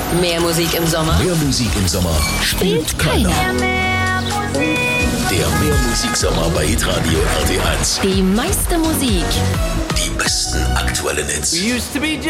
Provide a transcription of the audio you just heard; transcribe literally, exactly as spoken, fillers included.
Mehr Musik im Sommer? Mehr Musik im Sommer spielt keiner. Der Mehr Musik Sommer bei Hitradio R T eins. Die meiste Musik. Die besten aktuellen Hits.